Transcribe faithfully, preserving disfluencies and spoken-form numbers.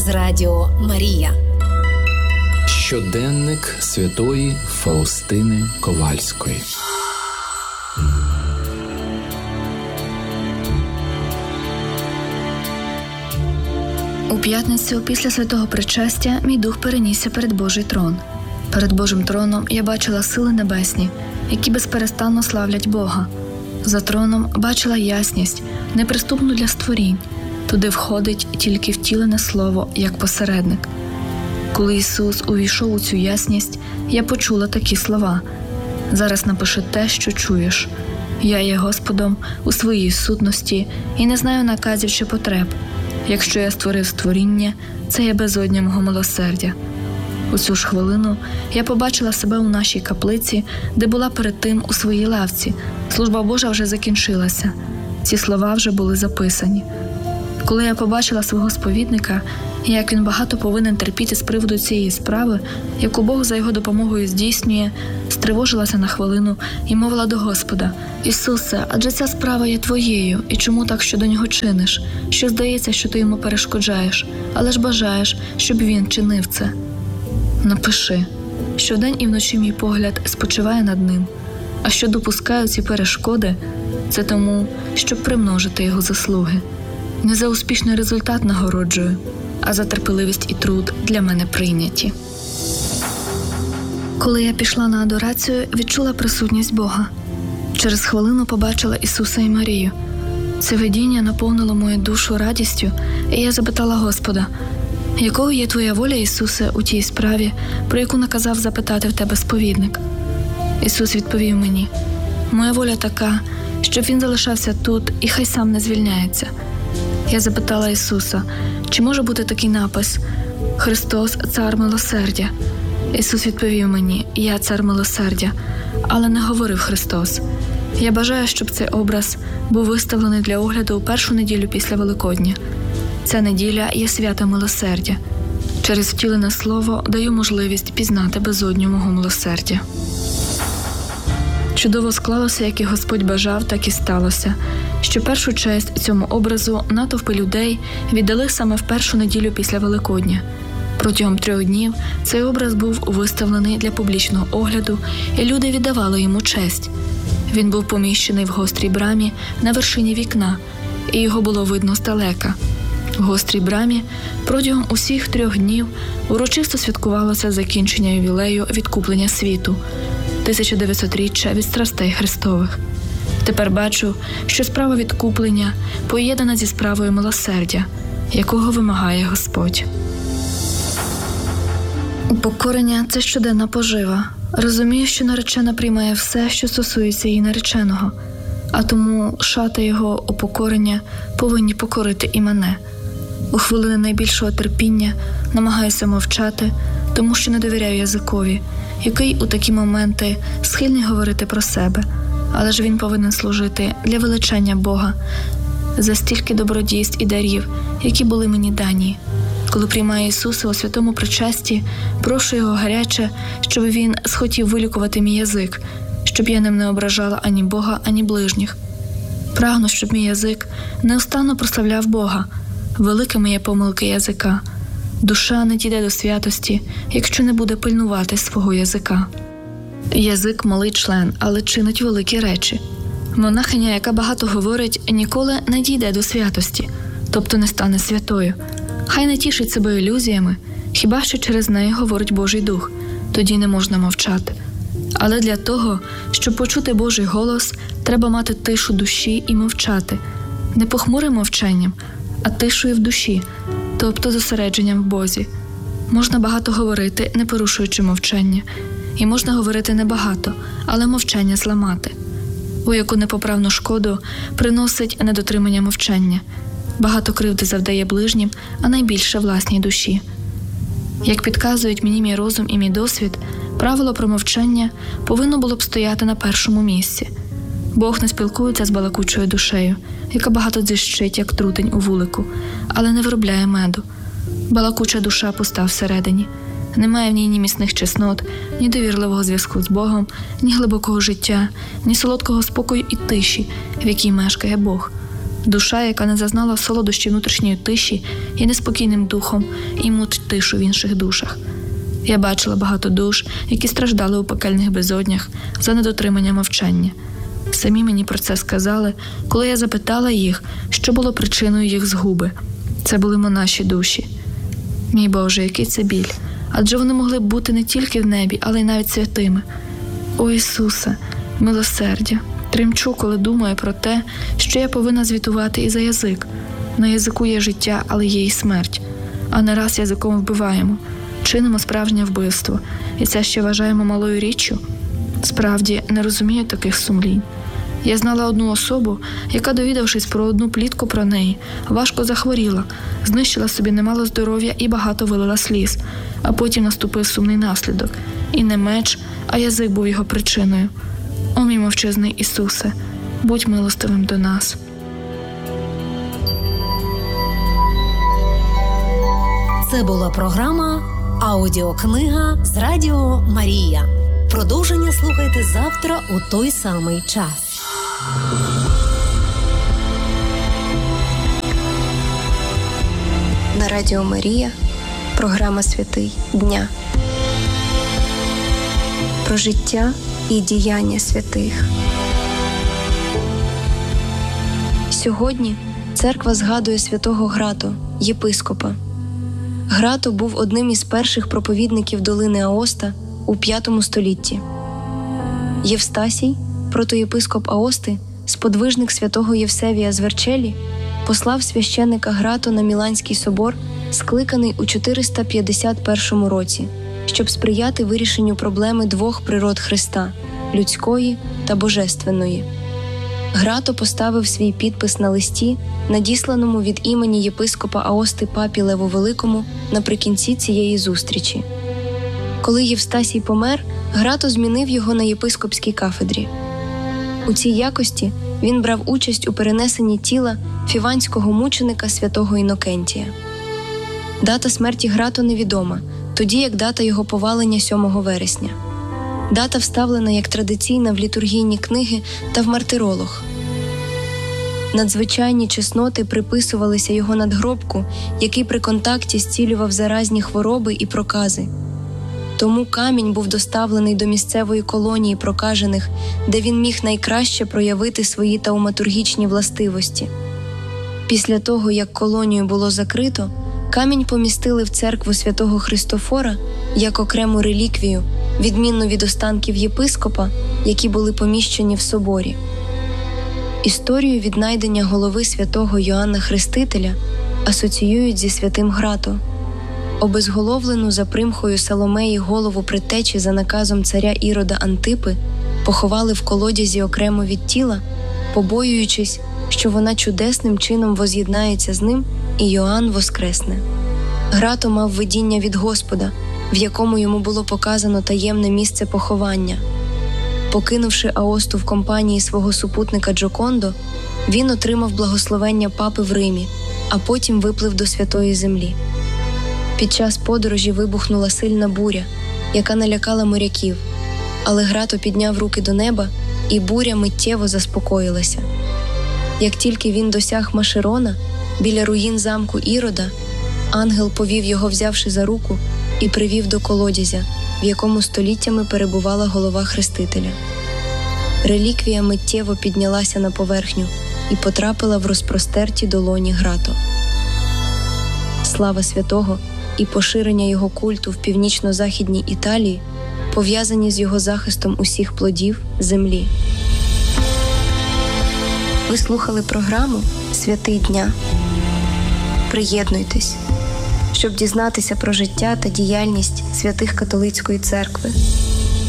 з Радіо Марія. Щоденник святої Фаустини Ковальської. У п'ятницю після святого причастя мій дух перенісся перед Божий трон. Перед Божим троном я бачила сили небесні, які безперестанно славлять Бога. За троном бачила ясність, неприступну для створінь. Туди входить тільки втілене слово, як посередник. Коли Ісус увійшов у цю ясність, я почула такі слова: «Зараз напиши те, що чуєш. Я є Господом у своїй сутності і не знаю наказів чи потреб. Якщо я створив створіння, це є безодня мого милосердя». У цю ж хвилину я побачила себе у нашій каплиці, де була перед тим у своїй лавці. Служба Божа вже закінчилася. Ці слова вже були записані. Коли я побачила свого сповідника, і як він багато повинен терпіти з приводу цієї справи, яку Бог за його допомогою здійснює, стривожилася на хвилину і мовила до Господа: «Ісусе, адже ця справа є Твоєю, і чому так щодо нього чиниш? Що здається, що Ти йому перешкоджаєш, але ж бажаєш, щоб він чинив це. Напиши, що вдень і вночі мій погляд спочиває над ним, а що допускаю ці перешкоди, це тому, щоб примножити його заслуги. Не за успішний результат нагороджую, а за терпеливість і труд для мене прийняті». Коли я пішла на адорацію, відчула присутність Бога. Через хвилину побачила Ісуса і Марію. Це видіння наповнило мою душу радістю, і я запитала Господа: «Якою є Твоя воля, Ісусе, у тій справі, про яку наказав запитати в Тебе сповідник?» Ісус відповів мені: «Моя воля така, щоб він залишався тут і хай сам не звільняється». Я запитала Ісуса: «Чи може бути такий напис: Христос – цар милосердя?» Ісус відповів мені: «Я цар милосердя», але не говорив Христос. Я бажаю, щоб цей образ був виставлений для огляду у першу неділю після Великодня. Ця неділя є свято милосердя. Через втілене слово даю можливість пізнати безодню мого милосердя. Чудово склалося, як і Господь бажав, так і сталося, що першу честь цьому образу натовпи людей віддали саме в першу неділю після Великодня. Протягом трьох днів цей образ був виставлений для публічного огляду, і люди віддавали йому честь. Він був поміщений в гострій брамі на вершині вікна, і його було видно здалека. В гострій брамі протягом усіх трьох днів урочисто святкувалося закінчення ювілею відкуплення світу, тисяча-дев'ятсотріччя від страстей Христових. Тепер бачу, що справа відкуплення поєднана зі справою милосердя, якого вимагає Господь. Упокорення – це щоденна пожива. Розумію, що наречена приймає все, що стосується її нареченого, а тому шати його упокорення повинні покорити і мене. У хвилини найбільшого терпіння намагаюся мовчати, тому що не довіряю язикові, який у такі моменти схильний говорити про себе, але ж він повинен служити для величання Бога за стільки добродійств і дарів, які були мені дані. Коли приймаю Ісуса у святому причасті, прошу Його гаряче, щоб Він схотів вилікувати мій язик, щоб я ним не ображала ані Бога, ані ближніх. Прагну, щоб мій язик неустанно прославляв Бога. Великими є помилки язика. Душа не дійде до святості, якщо не буде пильнувати свого язика. Язик – малий член, але чинить великі речі. Монахиня, яка багато говорить, ніколи не дійде до святості, тобто не стане святою. Хай не тішить себе ілюзіями, хіба що через неї говорить Божий Дух, тоді не можна мовчати. Але для того, щоб почути Божий голос, треба мати тишу душі і мовчати. Не похмурим мовчанням, а тишою в душі, тобто зосередженням в Бозі. Можна багато говорити, не порушуючи мовчання. І можна говорити небагато, але мовчання зламати. У яку непоправну шкоду приносить недотримання мовчання. Багато кривди завдає ближнім, а найбільше власній душі. Як підказують мені мій розум і мій досвід, правило про мовчання повинно було б стояти на першому місці. Бог не спілкується з балакучою душею, яка багато дзищить, як трутень у вулику, але не виробляє меду. Балакуча душа пуста всередині. Немає в ній ні міцних чеснот, ні довірливого зв'язку з Богом, ні глибокого життя, ні солодкого спокою і тиші, в якій мешкає Бог. Душа, яка не зазнала солодощі внутрішньої тиші, є неспокійним духом і мучить тишу в інших душах. Я бачила багато душ, які страждали у пекельних безоднях за недотримання мовчання. Самі мені про це сказали, коли я запитала їх, що було причиною їх згуби. Це були монаші душі. Мій Боже, який це біль! Адже вони могли б бути не тільки в небі, але й навіть святими. О Ісусе, милосердя! Тремчу, коли думаю про те, що я повинна звітувати і за язик. На язику є життя, але є і смерть. А не раз язиком вбиваємо, чинимо справжнє вбивство. І це ще вважаємо малою річчю? Справді, не розумію таких сумлінь. Я знала одну особу, яка, довідавшись про одну плітку про неї, важко захворіла, знищила собі немало здоров'я і багато вилила сліз, а потім наступив сумний наслідок. І не меч, а язик був його причиною. О, мій мовчазний Ісусе, будь милостивим до нас. Це була програма «Аудіокнига» з Радіо Марія. Продовження слухайте завтра у той самий час. На Радіо Марія програма «Святий дня». Про життя і діяння святих. Сьогодні церква згадує святого Грато, єпископа. Грато був одним із перших проповідників долини Аоста у п'ятому столітті. Євстасій, протоєпископ Аости, сподвижник святого Євсевія з Верчелі, послав священика Грато на Міланський собор, скликаний у чотириста п'ятдесят першому році, щоб сприяти вирішенню проблеми двох природ Христа – людської та божественної. Грато поставив свій підпис на листі, надісланому від імені єпископа Аости папі Леву Великому наприкінці цієї зустрічі. Коли Євстасій помер, Грато змінив його на єпископській кафедрі. У цій якості він брав участь у перенесенні тіла фіванського мученика святого Інокентія. Дата смерті Грато невідома, тоді як дата його повалення сьомого вересня. Дата вставлена як традиційна в літургійні книги та в мартиролог. Надзвичайні чесноти приписувалися його надгробку, який при контакті зцілював заразні хвороби і прокази. Тому камінь був доставлений до місцевої колонії прокажених, де він міг найкраще проявити свої тауматургічні властивості. Після того, як колонію було закрито, камінь помістили в церкву святого Христофора як окрему реліквію, відмінно від останків єпископа, які були поміщені в соборі. Історію віднайдення голови святого Йоанна Хрестителя асоціюють зі святим Грато. Обезголовлену за примхою Соломеї голову предтечі за наказом царя Ірода Антипи поховали в колодязі окремо від тіла, побоюючись, що вона чудесним чином воз'єднається з ним і Йоанн воскресне. Грато мав видіння від Господа, в якому йому було показано таємне місце поховання. Покинувши Аосту в компанії свого супутника Джокондо, він отримав благословення папи в Римі, а потім виплив до Святої Землі. Під час подорожі вибухнула сильна буря, яка налякала моряків, але Грато підняв руки до неба, і буря миттєво заспокоїлася. Як тільки він досяг Машерона, біля руїн замку Ірода, ангел повів його, взявши за руку, і привів до колодязя, в якому століттями перебувала голова Хрестителя. Реліквія миттєво піднялася на поверхню і потрапила в розпростерті долоні Грато. Слава святого і поширення його культу в північно-західній Італії пов'язані з його захистом усіх плодів землі. Ви слухали програму «Святий дня». Приєднуйтесь, щоб дізнатися про життя та діяльність святих католицької церкви.